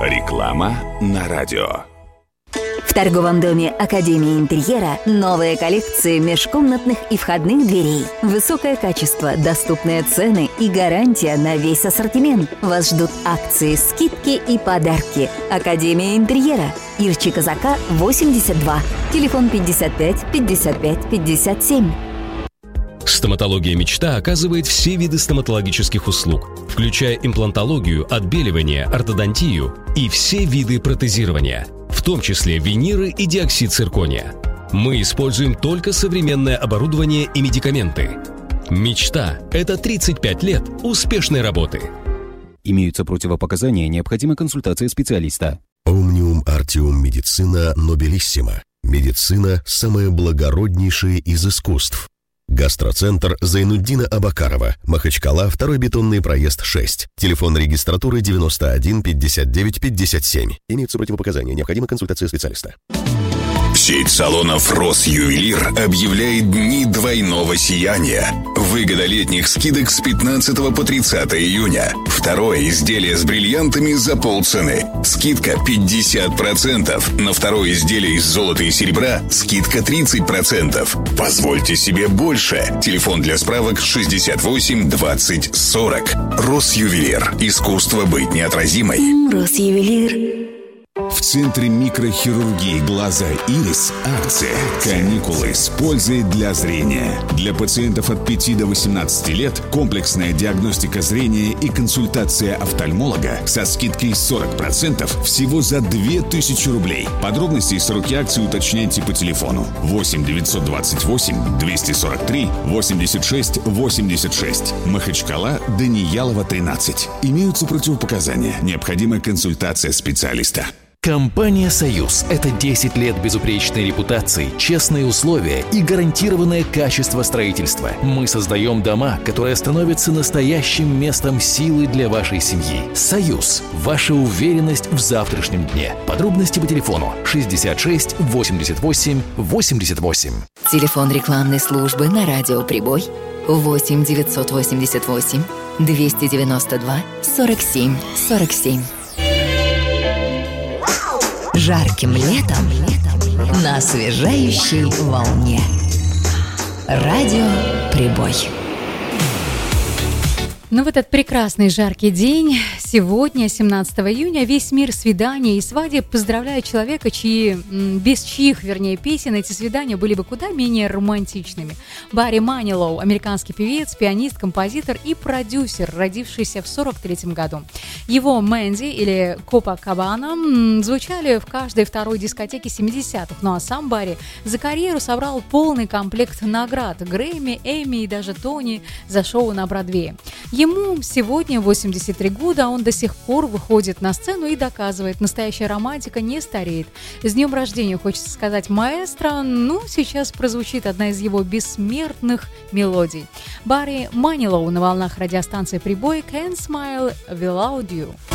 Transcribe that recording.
Реклама на радио. В торговом доме Академии интерьера новые коллекции межкомнатных и входных дверей. Высокое качество, доступные цены и гарантия на весь ассортимент. Вас ждут акции, скидки и подарки. Академия интерьера. Ирчи Казака, 82. Телефон 55 55 57. Стоматология «Мечта» оказывает все виды стоматологических услуг, включая имплантологию, отбеливание, ортодонтию и все виды протезирования, в том числе виниры и диоксид циркония. Мы используем только современное оборудование и медикаменты. «Мечта» — это 35 лет успешной работы. Имеются противопоказания, необходима консультация специалиста. Omnium Artium Medicina Nobilissima. Медицина – самое благороднейшее из искусств. Гастроцентр Зайнуддина Абакарова, Махачкала, 2-й бетонный проезд 6. Телефон регистратуры 91 59 57. Имеются противопоказания, необходима консультация специалиста. Сеть салонов «Росювелир» объявляет дни двойного сияния. Выгода летних скидок с 15 по 30 июня. Второе изделие с бриллиантами за полцены. Скидка 50%. На второе изделие из золота и серебра скидка 30%. Позвольте себе больше. Телефон для справок 68 20 40. «Росювелир». Искусство быть неотразимой. Росювелир. В Центре микрохирургии глаза «Ирис» акция «Каникулы с пользой для зрения». Для пациентов от 5 до 18 лет комплексная диагностика зрения и консультация офтальмолога со скидкой 40% всего за 2000 рублей. Подробности и сроки акции уточняйте по телефону 8 928 243 86 86. Махачкала, Даниялова, 13. Имеются противопоказания. Необходима консультация специалиста. Компания «Союз» — это 10 лет безупречной репутации, честные условия и гарантированное качество строительства. Мы создаем дома, которые становятся настоящим местом силы для вашей семьи. «Союз» — ваша уверенность в завтрашнем дне. Подробности по телефону 66 88 88. Телефон рекламной службы на радио «Прибой» 8 988 292 47 47. Жарким летом на освежающей волне. Радио «Прибой». Но в этот прекрасный жаркий день, сегодня, 17 июня, весь мир свиданий и свадеб поздравляет человека, без чьих песен эти свидания были бы куда менее романтичными. Барри Манилоу, американский певец, пианист, композитор и продюсер, родившийся в 1943 году. Его «Мэнди» или «Копакабана» звучали в каждой второй дискотеке 70-х, ну а сам Барри за карьеру собрал полный комплект наград – Грэмми, Эмми и даже Тони за шоу на Бродвее. Ему сегодня 83 года, он до сих пор выходит на сцену и доказывает, настоящая романтика не стареет. С днем рождения, хочется сказать, маэстро, сейчас прозвучит одна из его бессмертных мелодий. Барри Манилоу на волнах радиостанции «Прибой», «Can't Smile Without You».